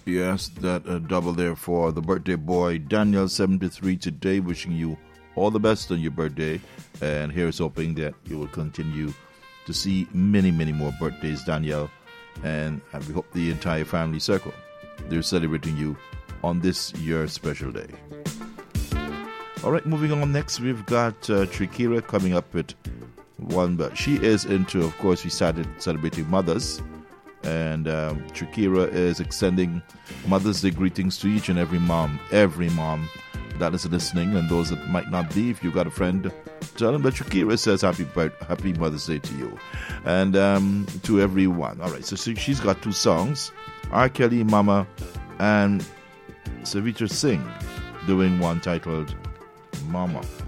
Yes, that double there for the birthday boy, Daniel, 73 today, wishing you all the best on your birthday. And here's hoping that you will continue to see many, many more birthdays, Daniel. And we hope the entire family circle, they're celebrating you on this year's special day. All right, moving on. Next, we've got Trikira coming up with one, but she is into, of course, we started celebrating mothers. And Trikira is extending Mother's Day greetings to each and every mom that is listening, and those that might not be. If you've got a friend, tell them that Trikira says Happy Mother's Day to you and to everyone. All right, so she's got two songs, R. Kelly, Mama, and Savita Singh doing one titled Mama.